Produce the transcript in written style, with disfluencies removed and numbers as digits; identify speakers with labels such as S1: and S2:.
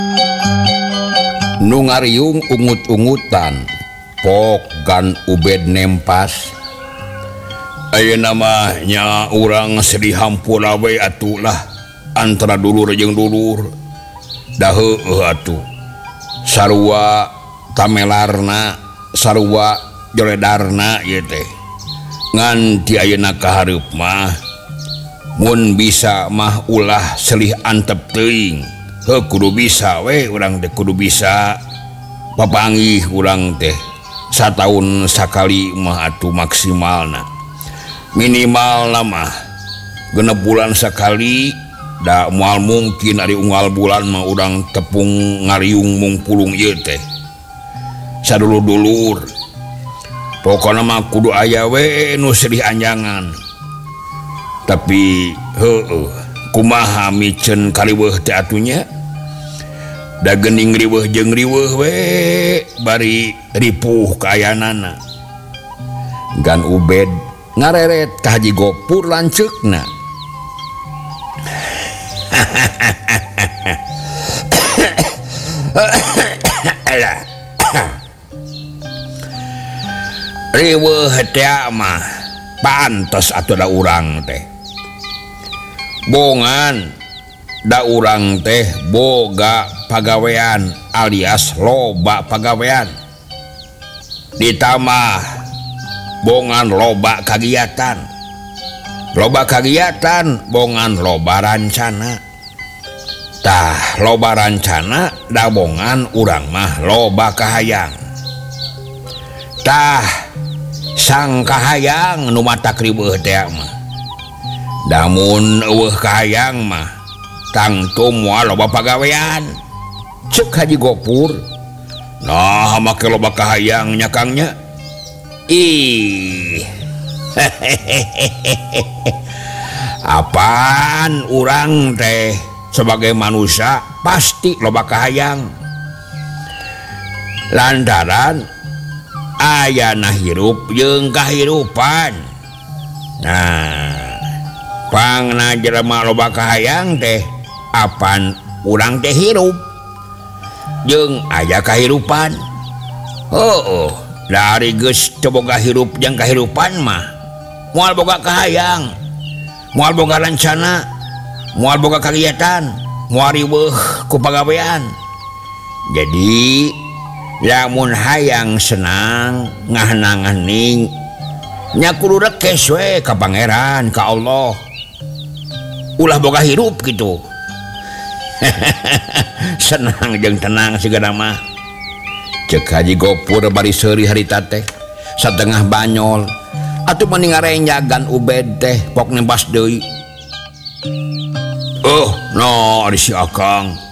S1: Nu ngariung ungut-ungutan pok gan ubed nempas. Ayeuna mah nya urang sedih hampura we atuh lah antara dulur jeung dulur. Da heueuh atuh. Sarua tamelarna, sarua joledarna ieu teh. Ngan ti ayeuna ka hareup mah mun bisa mah ulah selih antep teuing. Heuh kudu bisa we urang teh kudu bisa papanggih urang teh sataun sakali mah atuh maksimalna. Minimal mah genep bulan sekali da moal mungkin ari unggal bulan mah urang tepung ngariung mung pulung ieu teh sadulur-dulur pokona mah kudu aya we nu sedih anjangan tapi heueuh kumaha miceun kaliweuh teh atunya da geuning riweuh jeung riweuh we bari ripuh kaayanana gan ubed ngareret ka Haji Gopur lanceukna. Riweuh teh mah pantes atuh da urang teh. Bongan da urang teh boga pagawean alias loba pagawean. Ditambah bongan loba kagiatan bongan loba rancana tah loba rancana da bongan urang mah loba kahayang tah sang kahayang nu matak riweuh teh mah damun eueuh kahayang mah tangtu moal loba pagawean ceuk Haji Gopur. Nah make loba kahayang nya Kangnya. Ih, apaan urang teh sebagai manusia pasti loba kahayang lantaran ayana hirup jeung kahirupan. Nah pangna jelema loba kahayang teh apaan urang teh hirup jeung aya kahirupan. Dari geus teu boga hirup jeung kahirupan mah moal boga kahayang, moal boga rencana, moal boga kagiatan, moal riweuh ku pagawean. Jadi lamun hayang senang ngahenang-hening nya kudu rekes we ka Pangeran ka Allah. Ulah boga hirup kitu. Senang jeung tenang sigana mah. Cek Haji Gopur bari seuri harita teh satengah banyol atuh mending ngarenjagan ubed teh pok nembas deui. No ari si Akang